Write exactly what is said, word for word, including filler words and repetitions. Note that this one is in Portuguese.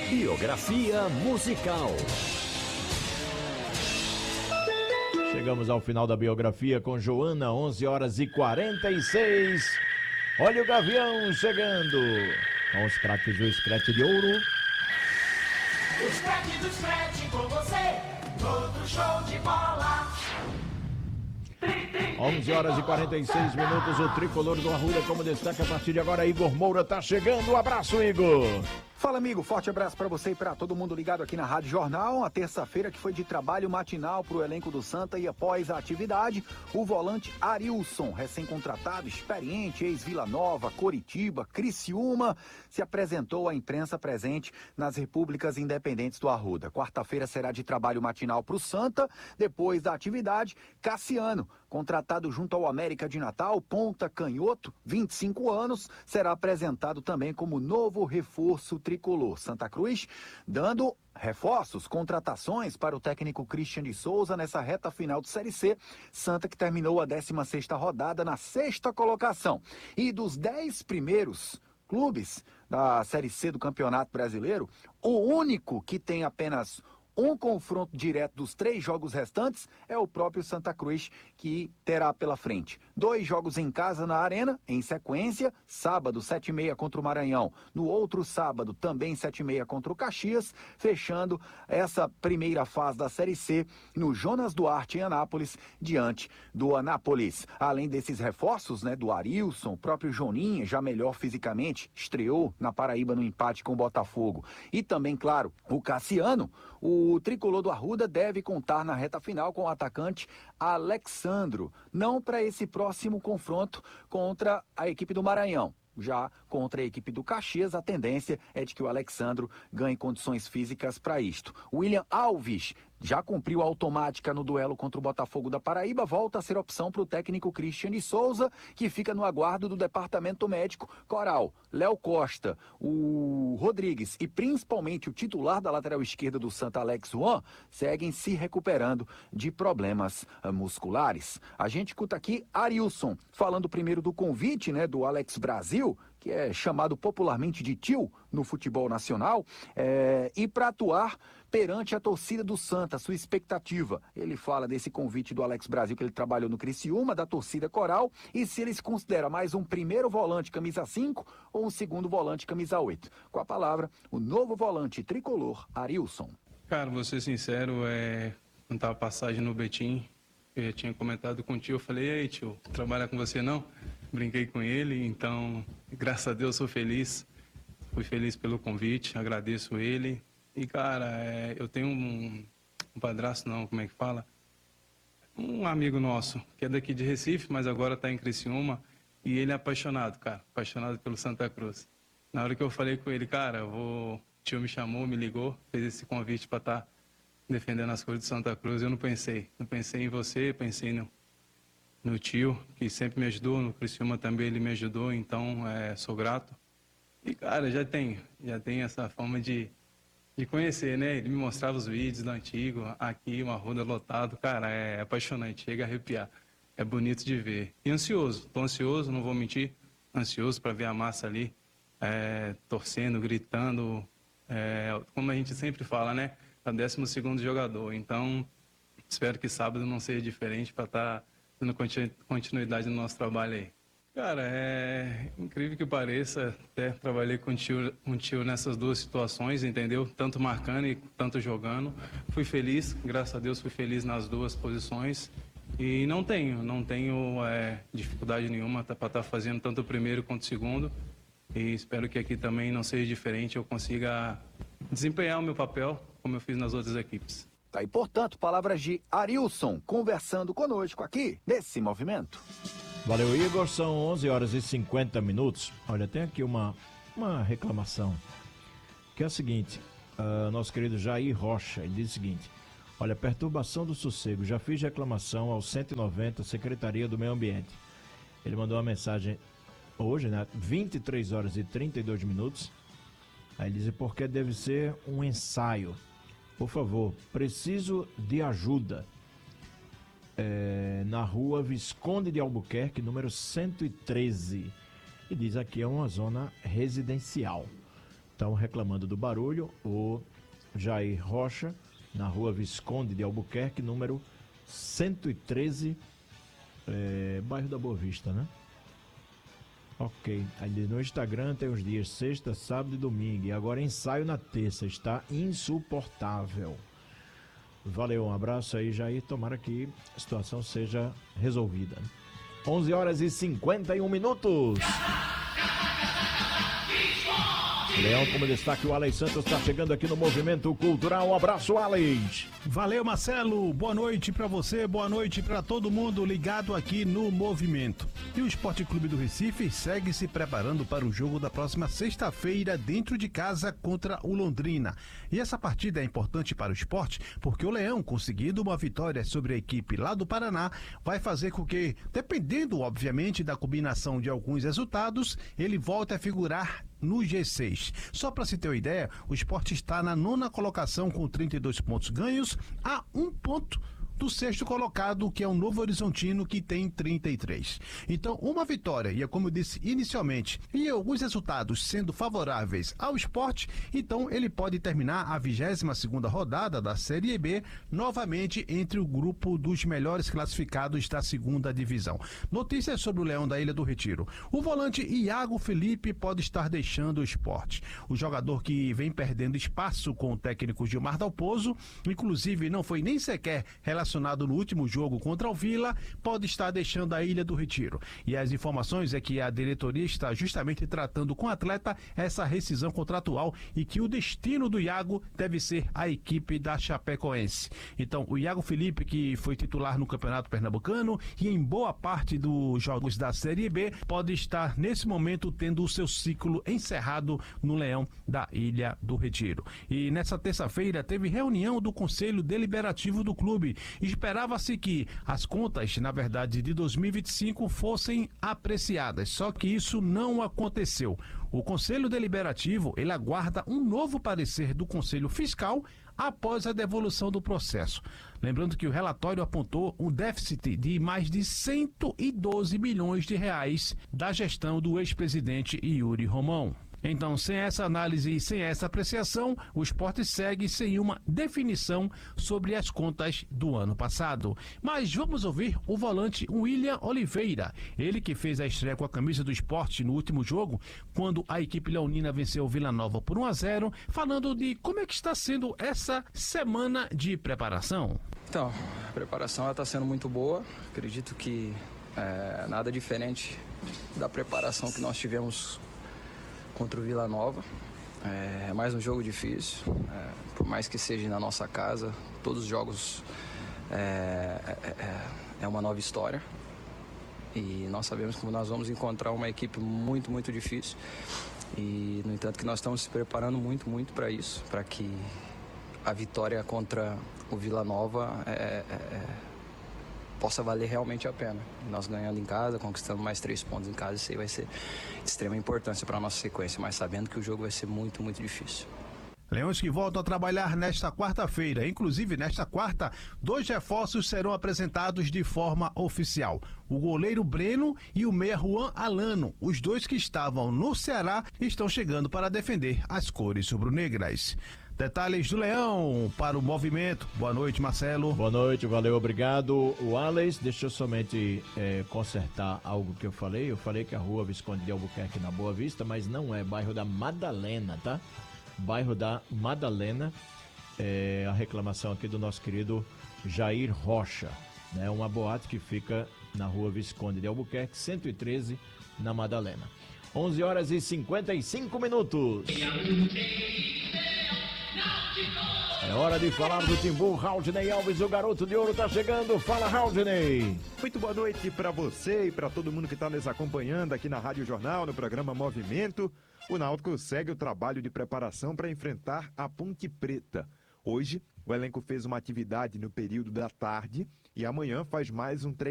Biografia musical. Chegamos ao final da biografia com Joana, onze horas e quarenta e seis. Olha o Gavião chegando com os craques do Scratch de Ouro. O Scratch do Scratch com você, todo show de bola. onze horas e quarenta e seis minutos, o tricolor do Arruda como destaque a partir de agora. Igor Moura tá chegando, um abraço, Igor. Fala, amigo, forte abraço para você e para todo mundo ligado aqui na Rádio Jornal. Uma terça-feira que foi de trabalho matinal para o elenco do Santa e após a atividade, o volante Arilson, recém-contratado, experiente, ex-Vila Nova, Coritiba, Criciúma, se apresentou à imprensa presente nas Repúblicas Independentes do Arruda. Quarta-feira será de trabalho matinal para o Santa. Depois da atividade, Cassiano, contratado junto ao América de Natal, ponta canhoto, vinte e cinco anos, será apresentado também como novo reforço tricolor. Santa Cruz dando reforços, contratações para o técnico Christian de Souza nessa reta final de Série C. Santa que terminou a décima sexta rodada na sexta colocação. E dos dez primeiros clubes da Série C do Campeonato Brasileiro, o único que tem apenas um confronto direto dos três jogos restantes é o próprio Santa Cruz, que terá pela frente dois jogos em casa na Arena, em sequência, sábado, sete e meia contra o Maranhão, no outro sábado, também sete e meia contra o Caxias, fechando essa primeira fase da Série C no Jonas Duarte, em Anápolis, diante do Anápolis. Além desses reforços, né, do Arilson, o próprio Joninha, já melhor fisicamente, estreou na Paraíba no empate com o Botafogo. E também, claro, o Cassiano, o tricolor do Arruda deve contar na reta final com o atacante Alexandro, não para esse próximo confronto contra a equipe do Maranhão. Já contra a equipe do Caxias, a tendência é de que o Alexandro ganhe condições físicas para isto. William Alves já cumpriu a automática no duelo contra o Botafogo da Paraíba, volta a ser opção para o técnico Christian de Souza, que fica no aguardo do departamento médico. Coral, Léo Costa, o Rodrigues e principalmente o titular da lateral esquerda do Santa, Alex Juan, seguem se recuperando de problemas uh, musculares. A gente escuta aqui Arilson, falando primeiro do convite, né, do Alex Brasil, que é chamado popularmente de tio no futebol nacional, é, e para atuar perante a torcida do Santa, sua expectativa. Ele fala desse convite do Alex Brasil, que ele trabalhou no Criciúma, da torcida Coral, e se ele se considera mais um primeiro volante camisa cinco ou um segundo volante camisa oito. Com a palavra, o novo volante tricolor, Arilson. Cara, vou ser sincero, é, quando estava passagem no Betim, eu já tinha comentado com o tio, eu falei, ei tio, trabalha com você não? Brinquei com ele, então, graças a Deus, sou feliz. Fui feliz pelo convite, agradeço ele. E, cara, é, eu tenho um, um padrasto, não, como é que fala? Um amigo nosso, que é daqui de Recife, mas agora está em Criciúma. E ele é apaixonado, cara, apaixonado pelo Santa Cruz. Na hora que eu falei com ele, cara, eu vou... o tio me chamou, me ligou, fez esse convite para estar tá defendendo as coisas do Santa Cruz. Eu não pensei, não pensei em você, pensei no... no tio, que sempre me ajudou, no Criciúma também ele me ajudou, então é, sou grato. E, cara, já tenho, já tenho essa forma de, de conhecer, né? Ele me mostrava os vídeos do antigo, aqui, uma roda lotado, cara, é apaixonante, chega a arrepiar. É bonito de ver. E ansioso, tô ansioso, não vou mentir, ansioso para ver a massa ali, é, torcendo, gritando, é, como a gente sempre fala, né? É o décimo segundo jogador, então espero que sábado não seja diferente para estar... Tá dando continuidade no nosso trabalho aí. Cara, é incrível que pareça, até trabalhei com o tio, com o tio nessas duas situações, entendeu? Tanto marcando e tanto jogando. Fui feliz, graças a Deus fui feliz nas duas posições. E não tenho, não tenho é, dificuldade nenhuma para estar fazendo tanto o primeiro quanto o segundo. E espero que aqui também não seja diferente, eu consiga desempenhar o meu papel como eu fiz nas outras equipes. Tá, e portanto, palavras de Arilson conversando conosco aqui nesse movimento. Valeu, Igor. São onze horas e cinquenta minutos. Olha, tem aqui uma, uma reclamação, que é a seguinte, uh, nosso querido Jair Rocha, ele diz o seguinte: olha, perturbação do sossego, já fiz reclamação ao cento e noventa, Secretaria do Meio Ambiente. Ele mandou uma mensagem hoje, né, vinte e três horas e trinta e dois minutos, aí ele diz, porque deve ser um ensaio. Por favor, preciso de ajuda. É, na rua Visconde de Albuquerque, número cento e treze. E diz aqui é uma zona residencial. Estão reclamando do barulho. O Jair Rocha, na rua Visconde de Albuquerque, número cento e treze, é, bairro da Boa Vista, né? Ok. Aí no Instagram tem os dias sexta, sábado e domingo. E agora ensaio na terça. Está insuportável. Valeu, um abraço aí, Jair. Tomara que a situação seja resolvida. onze horas e cinquenta e um minutos. Leão, como destaque, o Alex Santos está chegando aqui no Movimento Cultural. Um abraço, Alex. Valeu, Marcelo. Boa noite para você, boa noite para todo mundo ligado aqui no Movimento. E o Esporte Clube do Recife segue se preparando para o jogo da próxima sexta-feira dentro de casa contra o Londrina. E essa partida é importante para o esporte porque o Leão, conseguindo uma vitória sobre a equipe lá do Paraná, vai fazer com que, dependendo, obviamente, da combinação de alguns resultados, ele volte a figurar no G seis. Só para se ter uma ideia, o Sport está na nona colocação com trinta e dois pontos ganhos, a um ponto do sexto colocado, que é o Novo Horizontino, que tem trinta e três. Então, uma vitória, e é como eu disse inicialmente, e alguns resultados sendo favoráveis ao Sport, então ele pode terminar a vigésima segunda rodada da Série B novamente entre o grupo dos melhores classificados da segunda divisão. Notícias sobre o Leão da Ilha do Retiro. O volante Iago Felipe pode estar deixando o Sport. O jogador que vem perdendo espaço com o técnico Gilmar Dalpozo, inclusive não foi nem sequer relacionado no último jogo contra o Vila, pode estar deixando a Ilha do Retiro. E as informações é que a diretoria está justamente tratando com o atleta essa rescisão contratual e que o destino do Iago deve ser a equipe da Chapecoense. Então, o Iago Felipe, que foi titular no Campeonato Pernambucano e em boa parte dos jogos da Série B, pode estar nesse momento tendo o seu ciclo encerrado no Leão da Ilha do Retiro. E nessa terça-feira teve reunião do Conselho Deliberativo do clube. Esperava-se que as contas, na verdade, de dois mil e vinte e cinco fossem apreciadas, só que isso não aconteceu. O Conselho Deliberativo, ele aguarda um novo parecer do Conselho Fiscal após a devolução do processo. Lembrando que o relatório apontou um déficit de mais de cento e doze milhões de reais da gestão do ex-presidente Yuri Romão. Então, sem essa análise e sem essa apreciação, o Sport segue sem uma definição sobre as contas do ano passado. Mas vamos ouvir o volante William Oliveira, ele que fez a estreia com a camisa do Sport no último jogo, quando a equipe leonina venceu o Vila Nova por um a zero, falando de como é que está sendo essa semana de preparação. Então, a preparação está sendo muito boa, acredito que é, nada diferente da preparação que nós tivemos contra o Vila Nova. É mais um jogo difícil, é, por mais que seja na nossa casa, todos os jogos é, é, é uma nova história e nós sabemos que nós vamos encontrar uma equipe muito, muito difícil e, no entanto, que nós estamos se preparando muito, muito para isso, para que a vitória contra o Vila Nova é, é, é, possa valer realmente a pena. Nós ganhando em casa, conquistando mais três pontos em casa, isso aí vai ser de extrema importância para a nossa sequência, mas sabendo que o jogo vai ser muito, muito difícil. Leões que voltam a trabalhar nesta quarta-feira. Inclusive, nesta quarta, dois reforços serão apresentados de forma oficial. O goleiro Breno e o meia Juan Alano. Os dois que estavam no Ceará estão chegando para defender as cores rubro-negras. Detalhes do Leão para o Movimento. Boa noite, Marcelo. Boa noite, valeu, obrigado. O Alex, deixa eu somente é, consertar algo que eu falei. Eu falei que a rua Visconde de Albuquerque na Boa Vista, mas não é, bairro da Madalena, tá? Bairro da Madalena. É a reclamação aqui do nosso querido Jair Rocha, né? Uma boate que fica na rua Visconde de Albuquerque, cento e treze, na Madalena. onze horas e cinquenta e cinco minutos. É hora de falar do Timbu. Raudney Alves, o garoto de ouro, tá chegando. Fala, Raudney. Muito boa noite para você e para todo mundo que está nos acompanhando aqui na Rádio Jornal, no programa Movimento. O Náutico segue o trabalho de preparação para enfrentar a Ponte Preta. Hoje, o elenco fez uma atividade no período da tarde e amanhã faz mais um treinamento.